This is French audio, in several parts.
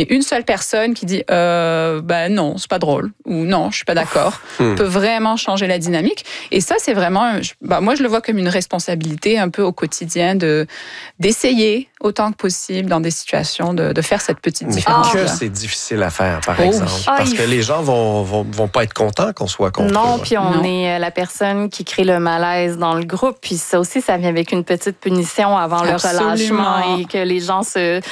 Mais une seule personne qui dit non, c'est pas drôle ou non, je suis pas d'accord, peut vraiment changer la dynamique. Et ça, c'est vraiment, moi, je le vois comme une responsabilité un peu au quotidien d'essayer autant que possible dans des situations de faire cette petite différence. Mais que c'est difficile à faire, par exemple. Parce que les gens vont pas être contents qu'on soit contre eux. Non, puis on est la personne qui crée le malaise dans le groupe. Puis ça aussi, ça vient avec une petite punition avant le relâchement et que les gens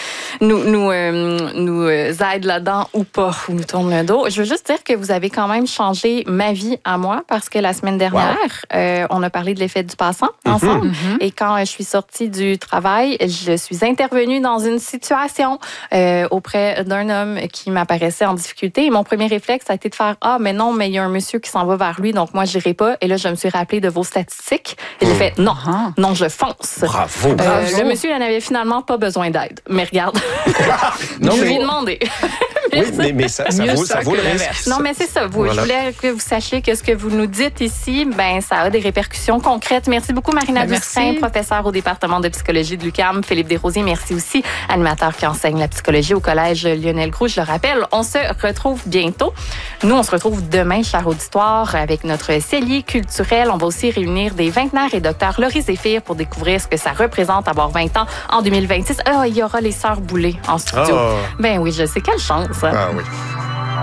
nous aident là-dedans ou pas, ou nous tournent le dos. Je veux juste dire que vous avez quand même changé ma vie à moi parce que la semaine dernière, on a parlé de l'effet du passant ensemble. Et quand je suis sortie du travail, je suis intervenue dans une situation auprès d'un homme qui m'apparaissait en difficulté. Et mon premier réflexe, ça a été de faire « mais non, mais il y a un monsieur qui s'en va vers lui, donc moi, je n'irai pas. » Et là, je me suis rappelé de vos statistiques. Et j'ai fait « non, je fonce. » Bravo. Le monsieur, il n'en avait finalement pas besoin d'aide. Mais regarde, je lui ai demandé. Oui, mais ça vaut le risque. Non, mais c'est ça. Je voulais que vous sachiez que ce que vous nous dites ici, ça a des répercussions concrètes. Merci beaucoup, Marina Dustin, professeure au département de psychologie de l'UQAM. Philippe Desrosiers, merci aussi, animateur qui enseigne la psychologie au collège Lionel Groulx. Je le rappelle, on se retrouve bientôt. Nous, on se retrouve demain, cher auditoire, avec notre cellier culturel. On va aussi réunir des vingtenaires et Dr Laurie Zéphir pour découvrir ce que ça représente avoir 20 ans en 2026. Il y aura les sœurs Boulay en studio. Ben oui, je sais, quelle chance. Ah oui.